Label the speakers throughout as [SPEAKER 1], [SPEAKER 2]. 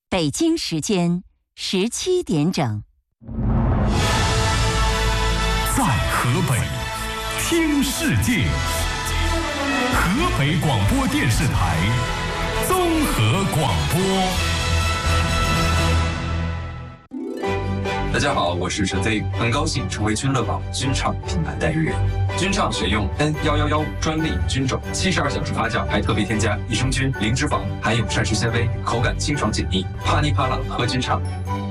[SPEAKER 1] 北京时间17点整。
[SPEAKER 2] 在河北听世界，河北广播电视台综合广播。
[SPEAKER 3] 大家好，我是沈飞，很高兴成为君乐宝君畅品牌代言人。君畅选用 N111专利菌种，72小时发酵，还特别添加益生菌、零脂肪，含有膳食纤维，口感清爽解腻，啪哩啪啦喝君畅。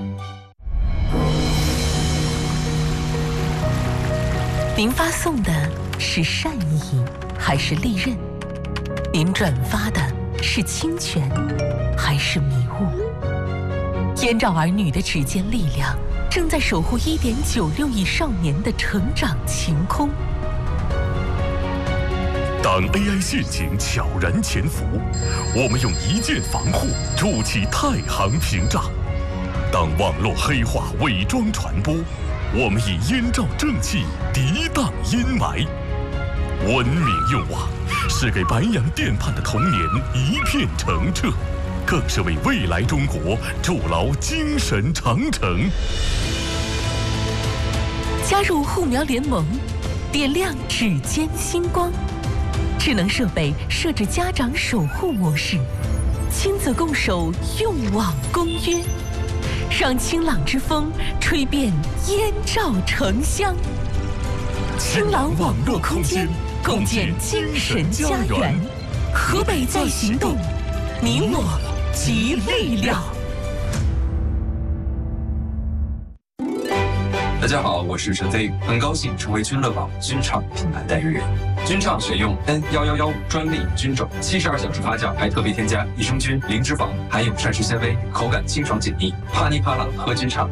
[SPEAKER 4] 您发送的是善意还是利刃？您转发的是侵权还是迷雾？燕赵儿女的指尖力量正在守护1.96亿少年的成长晴空。
[SPEAKER 2] 当 AI 陷阱悄然潜伏，我们用一键防护筑起太行屏障；当网络黑化伪装传播，我们以燕赵正气涤荡阴霾。文明用网是给白洋淀畔的童年一片澄澈，更是为未来中国筑牢精神长城。
[SPEAKER 4] 加入护苗联盟，点亮指尖星光。智能设备设置家长守护模式，亲子共守用网公约，让清朗之风吹遍燕赵城乡。清朗网络空间，共建精神家园。河北在行动，你我集力量。
[SPEAKER 3] 大家好，我是沈飞，很高兴成为君乐宝君畅品牌代言人。君畅选用 N111专利菌种，72小时发酵，还特别添加益生菌、零脂肪，含有膳食纤维，口感清爽解腻，啪哩啪啦喝君畅。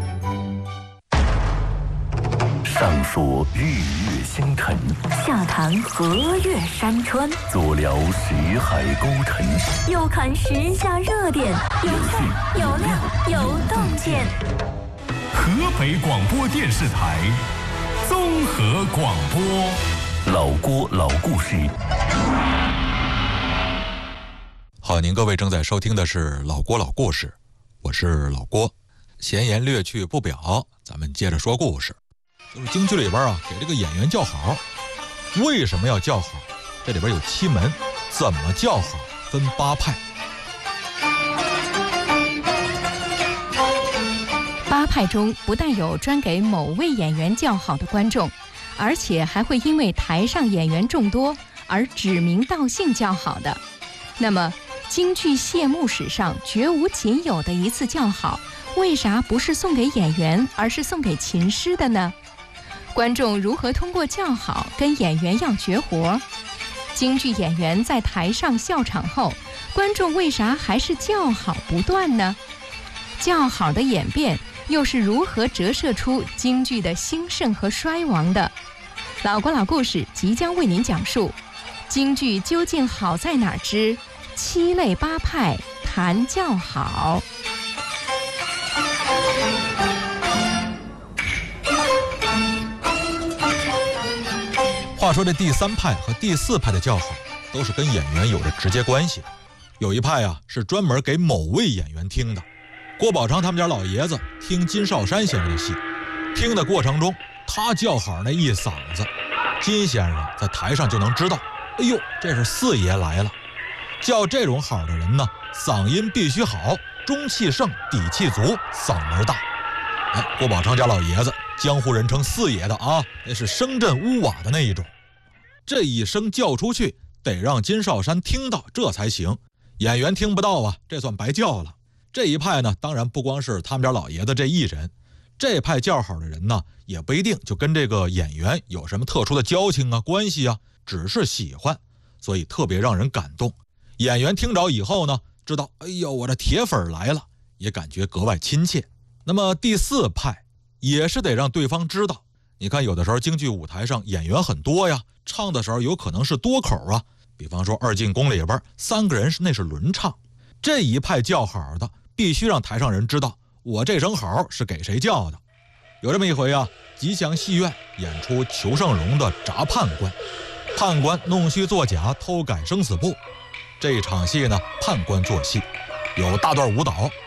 [SPEAKER 2] 上说日月星辰，
[SPEAKER 5] 下谈河岳山川，
[SPEAKER 2] 左聊识海沟沉，
[SPEAKER 5] 右看时下热点，有趣有料有洞见。
[SPEAKER 2] 河北广播电视台综合广播，老郭老故事。
[SPEAKER 6] 好，您各位正在收听的是老郭老故事，我是老郭。闲言略去不表，咱们接着说故事。就是京剧里边啊，给这个演员叫好。为什么要叫好？这里边有7门，怎么叫好分8派。
[SPEAKER 1] 8派中不但有专给某位演员叫好的观众，而且还会因为台上演员众多而指名道姓叫好的。那么京剧谢幕史上绝无仅有的一次叫好，为啥不是送给演员，而是送给琴师的呢？观众如何通过叫好跟演员要绝活？京剧演员在台上笑场后，观众为啥还是叫好不断呢？叫好的演变又是如何折射出京剧的兴盛和衰亡的？老郭老故事即将为您讲述京剧究竟好在哪儿之7类8派谈叫好。
[SPEAKER 6] 话说这第3派和第4派的叫好都是跟演员有着直接关系的。有一派啊是专门给某位演员听的。郭宝昌他们家老爷子听金少山先生的戏，听的过程中他叫好那一嗓子，金先生在台上就能知道，哎呦，这是4爷来了。叫这种好的人呢，嗓音必须好，中气盛，底气足，嗓门大。郭宝昌家老爷子江湖人称4爷的啊，那是声震屋瓦的那一种。这一声叫出去，得让金少山听到，这才行。演员听不到啊，这算白叫了。这一派呢，当然不光是他们家老爷子这一人，这派叫好的人呢，也不一定就跟这个演员有什么特殊的交情啊、关系啊，只是喜欢，所以特别让人感动。演员听着以后呢，知道，哎呦，我这铁粉来了，也感觉格外亲切。那么第4派也是得让对方知道，你看有的时候京剧舞台上演员很多呀，唱的时候有可能是多口啊，比方说2进宫里边3个人那是轮唱，这一派叫好的必须让台上人知道，我这声好是给谁叫的。有这么一回啊，吉祥戏院演出裘盛戎的铡判官，判官弄虚作假，偷改生死簿。这场戏呢，判官做戏，有大段舞蹈，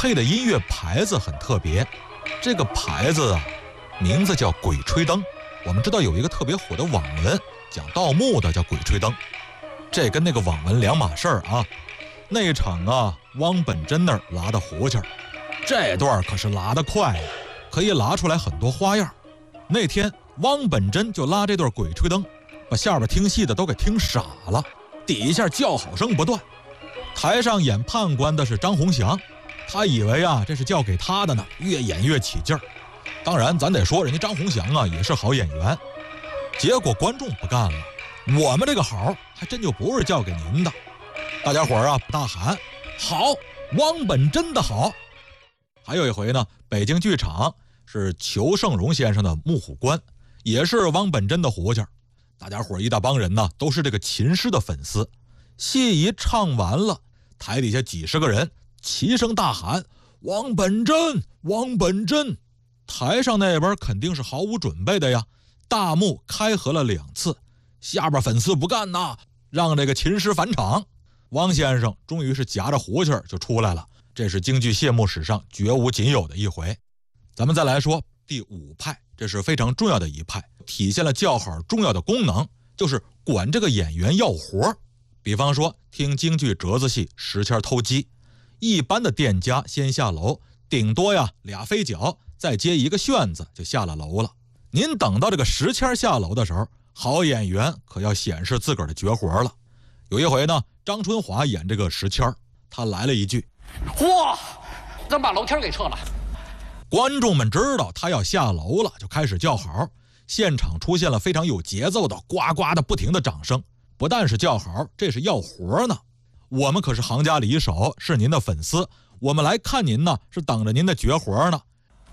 [SPEAKER 6] 配的音乐牌子很特别，这个牌子啊，名字叫《鬼吹灯》。我们知道有一个特别火的网文，讲盗墓的，叫《鬼吹灯》，这跟那个网文两码事儿啊。那一场啊，汪本真那儿拉的胡琴，这段可是拉得快呀，可以拉出来很多花样。那天汪本真就拉这段《鬼吹灯》，把下边听戏的都给听傻了，底下叫好声不断。台上演判官的是张鸿祥，他以为啊这是叫给他的呢，越演越起劲儿。当然咱得说人家张鸿祥啊也是好演员。结果观众不干了，我们这个好还真就不是叫给您的。大家伙儿啊大喊好，汪本真的好。还有一回呢，北京剧场是裘盛戎先生的木虎关，也是汪本真的胡琴。大家伙儿一大帮人呢都是这个琴师的粉丝。戏一唱完了，台底下几十个人齐声大喊汪本真，汪本真。台上那边肯定是毫无准备的呀，大幕开合了2次，下边粉丝不干呐，让这个琴师返场。汪先生终于是夹着胡琴就出来了，这是京剧谢幕史上绝无仅有的一回。咱们再来说第5派，这是非常重要的一派，体现了叫好重要的功能，就是管这个演员要活。比方说听京剧折子戏石签偷鸡，一般的店家先下楼，顶多呀2飞脚，再接一个旋子就下了楼了。您等到这个石签下楼的时候，好演员可要显示自个儿的绝活了。有一回呢，张春华演这个石签，他来了一句
[SPEAKER 7] 哇，咱把楼梯给撤了。
[SPEAKER 6] 观众们知道他要下楼了，就开始叫好，现场出现了非常有节奏的呱呱的不停的掌声。不但是叫好，这是要活呢。我们可是行家里手，是您的粉丝，我们来看您呢，是等着您的绝活呢。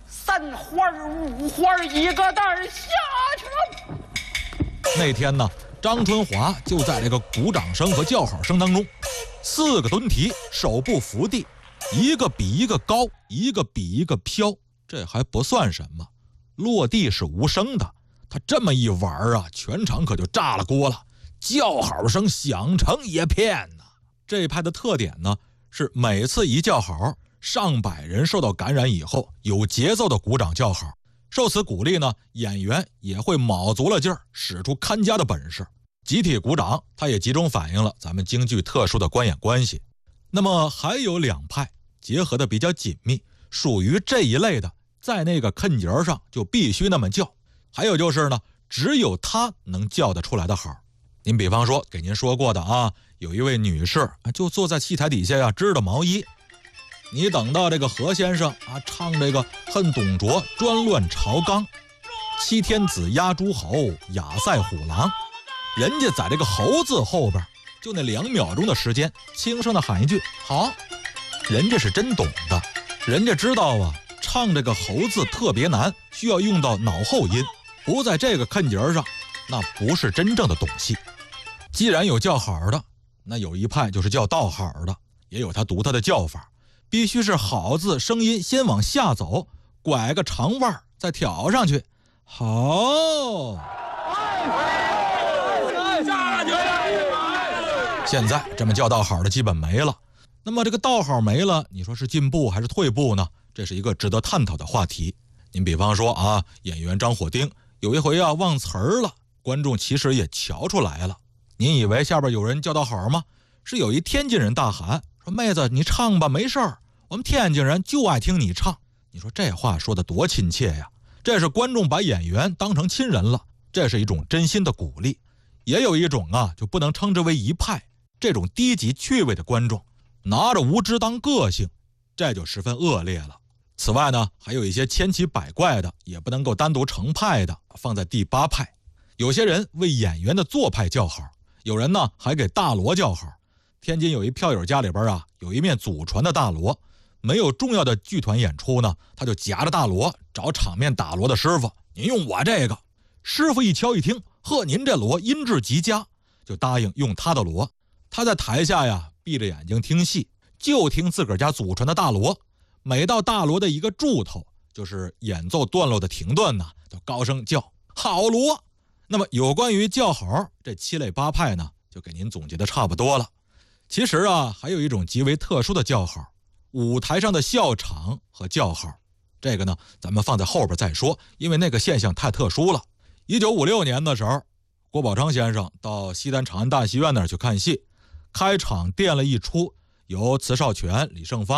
[SPEAKER 7] 3花5花一个蛋下去了。
[SPEAKER 6] 那天呢，张春华就在这个鼓掌声和叫好声当中，4个蹲蹄，手部扶地，一个比一个高，一个比一个飘。这还不算什么，落地是无声的。他这么一玩啊，全场可就炸了锅了，叫好声响成一片呢。这一派的特点呢，是每次一叫好，上百人受到感染以后，有节奏的鼓掌叫好。受此鼓励呢，演员也会卯足了劲儿，使出看家的本事。集体鼓掌，它也集中反映了咱们京剧特殊的观演关系。那么还有2派结合的比较紧密，属于这一类的，在那个坑节上就必须那么叫。还有就是呢，只有他能叫得出来的好。您比方说给您说过的啊，有一位女士就坐在戏台底下呀，织的毛衣。你等到这个何先生啊唱这个恨董卓专乱朝纲，7天子压诸侯，亚赛虎狼，人家在这个侯字后边就那2秒钟的时间，轻声的喊一句好。人家是真懂的，人家知道啊，唱这个侯字特别难，需要用到脑后音，不在这个坑节上，那不是真正的懂戏。既然有叫好的，那有一派就是叫道好的，也有他独特的叫法，必须是好字声音先往下走，拐个长腕再挑上去。好，现在这么叫道好的基本没了。那么这个道好没了，你说是进步还是退步呢？这是一个值得探讨的话题。您比方说啊，演员张火丁有一回啊忘词儿了，观众其实也瞧出来了。您以为下边有人叫道好吗？是有一天津人大喊说妹子你唱吧，没事儿，我们天津人就爱听你唱。你说这话说得多亲切呀，这是观众把演员当成亲人了，这是一种真心的鼓励。也有一种啊就不能称之为一派，这种低级趣味的观众拿着无知当个性，这就十分恶劣了。此外呢，还有一些千奇百怪的，也不能够单独成派的，放在第8派。有些人为演员的做派叫好，有人呢还给大锣叫好。天津有一票友家里边啊，有一面祖传的大锣，没有重要的剧团演出呢，他就夹着大锣找场面打锣的师傅，您用我这个。师傅一敲一听，呵，您这锣音质极佳，就答应用他的锣。他在台下呀闭着眼睛听戏，就听自个儿家祖传的大锣。每到大锣的一个柱头，就是演奏段落的停顿呢，就高声叫好锣。那么有关于叫好这7类8派呢，就给您总结的差不多了。其实啊，还有一种极为特殊的叫好， 舞台上的笑场和叫好。这个呢，咱们放在后边再说，因为那个现象太特殊了。1956年的时候，郭宝昌先生到西单长安大戏院那儿去看戏，开场垫了一出由慈少全、李圣芳